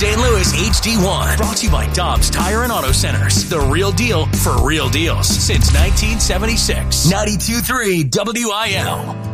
St. Louis HD1. Brought to you by Dobbs Tire and Auto Centers. The real deal for real deals since 1976. 92.3 WIL.